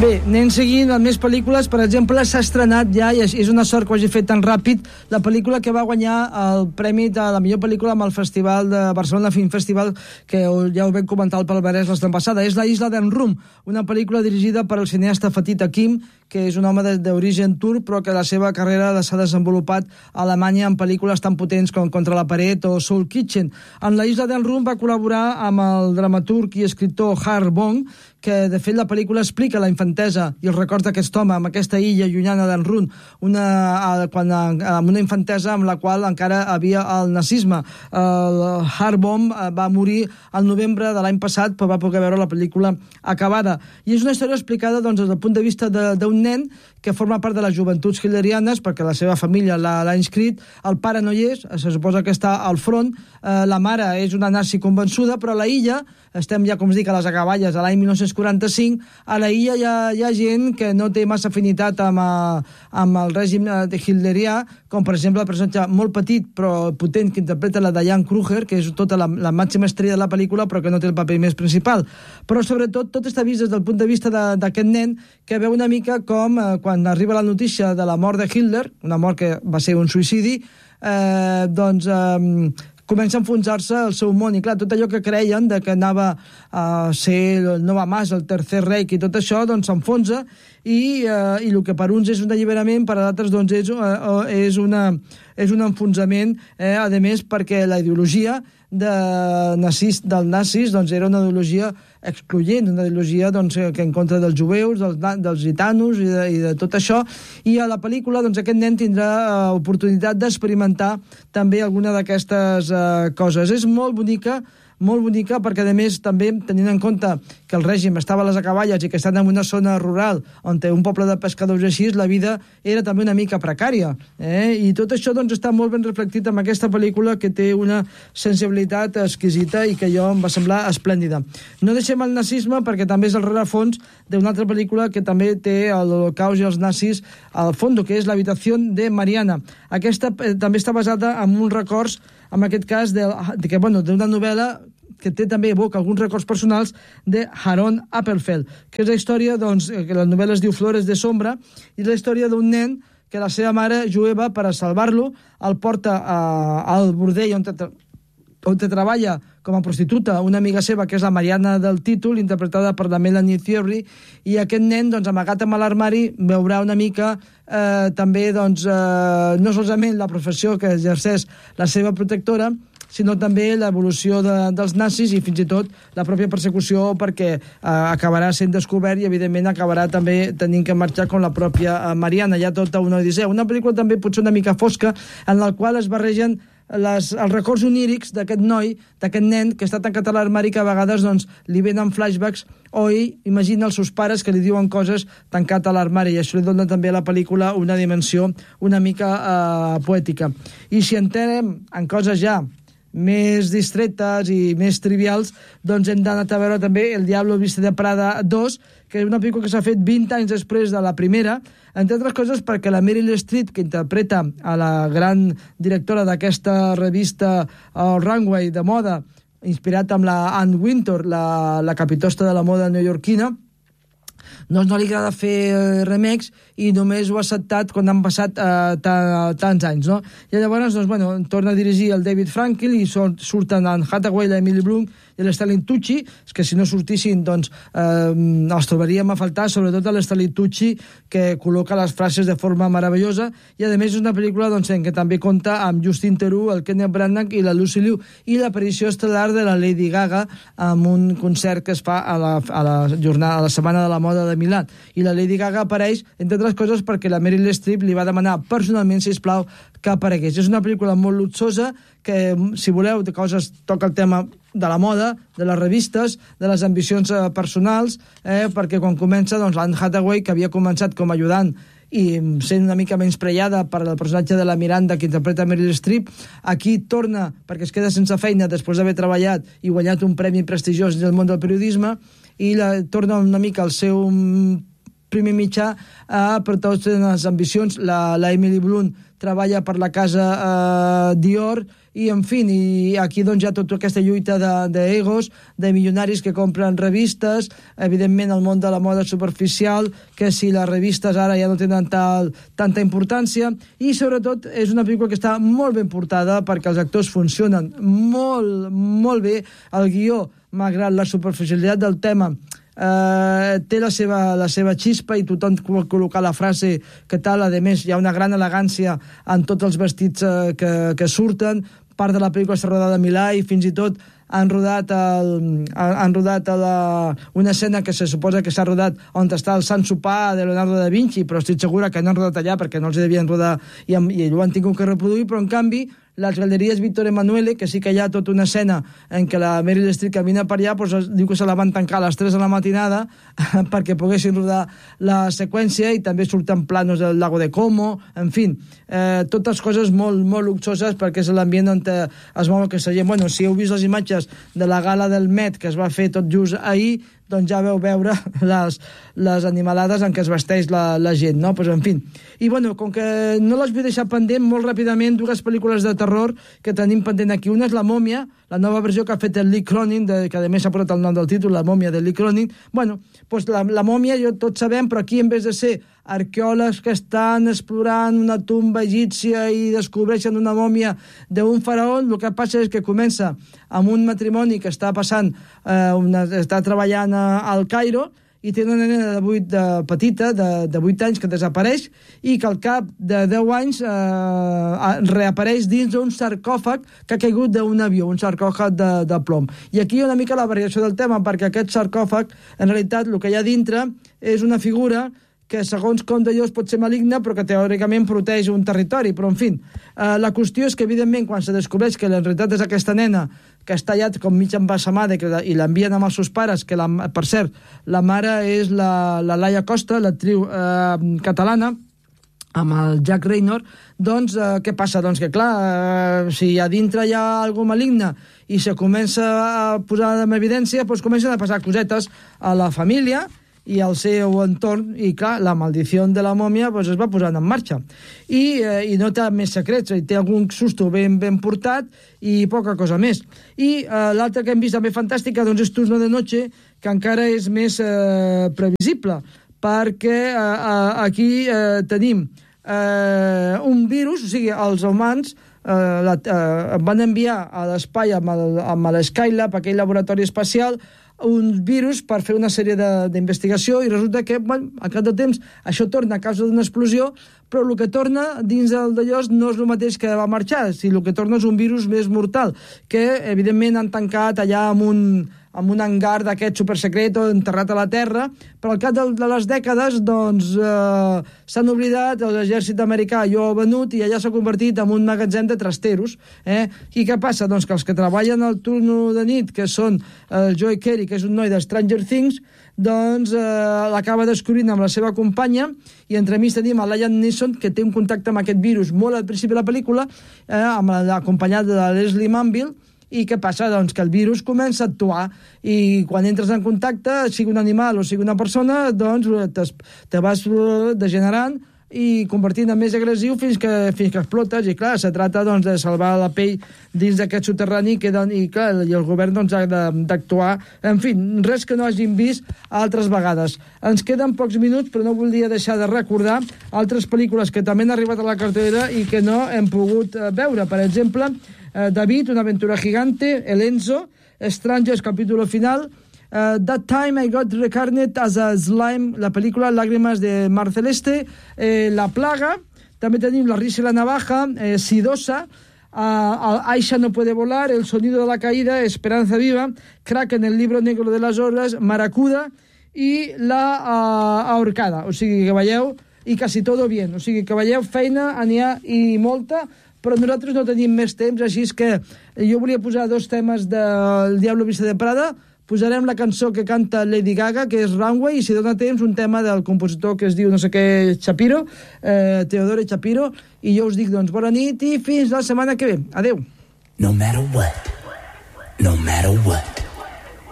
Bé, anem seguint amb més pel·lícules. Per exemple, s'ha estrenat ja, i és una sort que ho hagi fet tan ràpid, la pel·lícula que va guanyar el premi de la millor pel·lícula amb el Festival de Barcelona Film Festival, que ja ho vam comentar al Palmarès la setmana passada. És La isla d'en Rum, una pel·lícula dirigida per el cineasta Fatih Akin, que és un home d'origen turc, però que la seva carrera s'ha desenvolupat a Alemanya en pel·lícules tan potents com Contra la paret o Soul Kitchen. En La isla d'en Rum va col·laborar amb el dramaturg i escriptor Harry Bong, que de fet la pel·lícula explica la infantesa i els records d'aquest home amb aquesta illa llunyana d'en Rum, amb una infantesa amb la qual encara havia el nazisme. Harbom va morir al novembre de l'any passat, però va poder veure la pel·lícula acabada. I és una història explicada des del punt de vista d'un nen que forma part de les joventuts hitlerianes, perquè la seva família l'ha inscrit. El pare no hi és, se suposa que està al front, la mare és una nazi convençuda, però a la illa, estem ja, com es dic, a les acaballes, a l'any 1945, a la illa hi ha gent que no té massa afinitat amb el règim hitlerià, com per exemple el personatge molt petit però potent que interpreta la Diane Kruger, que és tota la màxima estrella de la pel·lícula però que no té el paper més principal. Però sobretot tot està vist des del punt de vista d'aquest nen que veu una mica com quan arriba la notícia de la mort de Hitler, una mort que va ser un suïcidi, comença a enfonsar-se el seu món, i clar, tot allò que creien de que anava a ser el nou Hamas, el Tercer Reich i tot això, doncs s'enfonsa, i el que per uns és un alliberament, per a d'altres doncs és un enfonsament, a més perquè la ideologia del nazis doncs era una ideologia excloent, una ideologia doncs, que en contra dels jueus, dels gitanos i de tot això, i a la pel·lícula doncs, aquest nen tindrà oportunitat d'experimentar també alguna d'aquestes coses. És molt bonica perquè, a més, també tenint en compte que el règim estava a les acaballes i que estan en una zona rural on té un poble de pescadors així, la vida era també una mica precària. I tot això doncs, està molt ben reflectit en aquesta pel·lícula, que té una sensibilitat exquisita i que jo em va semblar esplèndida. No deixem el nazisme perquè també és el rerefons d'una altra pel·lícula que també té l'Holocaust i els nazis al fons, que és L'habitació de Mariana. Aquesta també està basada en uns records, en aquest cas, d'una novel·la que té també evoca alguns records personals de Haron Appelfeld, que és la història, doncs, que la novel·la es diu Flores de Sombra, i la història d'un nen que la seva mare jueva, per a salvar-lo, el porta al bordell on treballa com a prostituta una amiga seva, que és la Mariana del títol, interpretada per la Melanie Thierry, i aquest nen, doncs, amagat amb l'armari, veurà una mica també, doncs, no solament la professió que exerceix la seva protectora, sinó també l'evolució dels nazis i fins i tot la pròpia persecució, perquè acabarà sent descobert i evidentment acabarà també tenint que marxar com la pròpia Mariana. Hi ha tota una odissea. Una pel·lícula també potser una mica fosca, en la qual es barregen els records onírics d'aquest noi, d'aquest nen que està tancat a l'armari, que a vegades doncs, li venen flashbacks, o ell imagina els seus pares que li diuen coses tancat a l'armari, i això li dona també a la pel·lícula una dimensió una mica poètica. I si entrem en coses ja més distretes i més trivials, doncs hem d'anar a veure també El Diablo Viste de Prada 2, que és una pel·lícula que s'ha fet 20 anys després de la primera, entre altres coses perquè la Meryl Streep, que interpreta a la gran directora d'aquesta revista Runway de moda, inspirat amb la Anne Wintour, la capitosta de la moda neoyorquina, doncs no li agrada fer remakes i només ho ha acceptat quan han passat tants anys, no? I llavors, doncs, torna a dirigir el David Frankel i surten en Hathaway, la Emily Blunt i l'Stanley Tucci, que si no sortissin, doncs, els trobaríem a faltar, sobretot a l'Stanley Tucci, que col·loca les frases de forma meravellosa, i a més és una pel·lícula doncs, en què també compta amb Justin Theroux, el Kenneth Branagh i la Lucy Liu, i l'aparició estel·lar de la Lady Gaga amb un concert que es fa a la Setmana de la Moda de Milà. I la Lady Gaga apareix, entre altres coses, perquè la Meryl Streep li va demanar personalment, sisplau, que aparegués. És una pel·lícula molt luxosa que, si voleu, de coses toca el tema de la moda, de les revistes, de les ambicions personals, perquè quan comença, doncs, l'Anne Hathaway, que havia començat com a ajudant i sent una mica menyspreada per el personatge de la Miranda que interpreta Meryl Streep, aquí torna perquè es queda sense feina després d'haver treballat i guanyat un premi prestigiós del món del periodisme, i torna una mica al seu primer mitjà per totes les ambicions. La Emily Blunt treballa per la casa Dior i en fi, i aquí doncs hi ha tota aquesta lluita d'egos, de milionaris que compren revistes, evidentment el món de la moda superficial, que si les revistes ara ja no tenen tanta importància, i sobretot és una pel·lícula que està molt ben portada perquè els actors funcionen molt bé, el guió, malgrat la superficialitat del tema, té la seva xispa i tothom pot col·locar la frase que tal. A més, hi ha una gran elegància en tots els vestits que surten. Part de la pel·lícula està rodada a Milà i fins i tot han rodat una escena que se suposa que s'ha rodat on està el Sant Sopar de Leonardo da Vinci, però estic segura que no han rodat allà perquè no els devien rodar i ho han tingut que reproduir, però en canvi les galeries Víctor Emanuele, que sí que hi ha tota una escena en què la Meryl Streep camina per allà, doncs diu que se la van tancar a les 3 de la matinada perquè poguessin rodar la seqüència, i també surten planos del lago de Como, en fi, totes coses molt luxoses perquè és l'ambient on es mou aquesta gent. Bueno, si heu vist les imatges de la gala del Met que es va fer tot just ahir, doncs ja veu veure les animalades en què es vesteix la gent, no? Pues, en fi. I, bueno, com que no les vull deixar pendent, molt ràpidament, dues pel·lícules de terror que tenim pendent aquí. Una és La Mòmia, la nova versió que ha fet el Lee Cronin, que a més s'ha posat el nom del títol, La Mòmia de Lee Cronin. Bueno, pues la Mòmia, tots sabem, però aquí en vez de ser arqueòlegs que estan explorant una tumba egípcia i descobreixen una mòmia d'un faraó, el que passa és que comença amb un matrimoni que està passant, està treballant al Cairo, i té una nena petita, de 8 anys, que desapareix i que al cap de 10 anys reapareix dins d'un sarcòfag que ha caigut d'un avió, un sarcòfag de plom. I aquí hi ha una mica la variació del tema, perquè aquest sarcòfag, en realitat, el que hi ha dintre és una figura que segons com d'allò pot ser maligna, però que teòricament proteix un territori. Però, en fi, la qüestió és que, evidentment, quan se descobreix que en realitat és aquesta nena que està allà com mig embassamada i l'envien amb els seus pares, que, per cert, la mare és la Laia Costa, l'actriu catalana, amb el Jack Reynor, doncs què passa? Doncs que, clar, si a dintre hi ha alguna maligna i se comença a posar en evidència, doncs comencen a passar cosetes a la família i al seu entorn, i clar, la maldició de la mòmia pues, es va posant en marxa. I no té més secrets, té algun susto ben portat i poca cosa més. I l'altra que hem vist també fantàstica doncs és Turno de Noche, que encara és més previsible, perquè aquí tenim un virus, o sigui, els humans van enviar a l'espai amb l'Skylab, aquell laboratori espacial, un virus per fer una sèrie d'investigació, i resulta que, bueno, al cap de temps, això torna a causa d'una explosió, però el que torna dins d'allò no és el mateix que va marxar, sinó el que torna és un virus més mortal, que evidentment han tancat allà amb un hangar d'aquest supersecret enterrat a la terra, però al cap de les dècades doncs s'han oblidat, l'exèrcit americà ja ho ha venut i allà s'ha convertit en un magatzem de trasteros. I què passa? Doncs que els que treballen al turno de nit, que són el Joey Carey, que és un noi de Stranger Things, doncs l'acaba descobrint amb la seva companya, i entremig tenim a Liam Neeson, que té un contacte amb aquest virus molt al principi de la pel·lícula, acompanyat de Leslie Manville. I què passa? Doncs que el virus comença a actuar, i quan entres en contacte, sigui un animal o sigui una persona, doncs te vas degenerant i convertint en més agressiu fins que explotes. I clar, se trata doncs, de salvar la pell dins d'aquest soterrani, i clar, i el govern doncs, ha d'actuar. En fi, res que no hagin vist altres vegades. Ens queden pocs minuts, però no voldria deixar de recordar altres pel·lícules que també han arribat a la cartellera i que no hem pogut veure. Per exemple, David, una aventura gigante, El Enzo, Strangers, capítulo final, That Time I Got Reincarnated as a Slime, la pel·lícula Lágrimas de Mar Celeste, La Plaga, també tenim La Risa y la Navaja, Sidosa, Aisha no puede volar, El sonido de la caída, Esperanza viva, Crack en el libro negro de las olas, Maracuda i La ahorcada. O sigui que veieu, i quasi todo bien, o sigui que veieu, feina n'hi ha i molta, però nosaltres no tenim més temps, així és que jo volia posar 2 temes del Diablo Viste de Prada. Posarem la cançó que canta Lady Gaga, que és Runway, i si dona temps un tema del compositor que es diu no sé què Shapiro, Teodoro Shapiro, i jo us dic doncs bona nit i fins la setmana que ve. Adeu. No matter what, no matter what.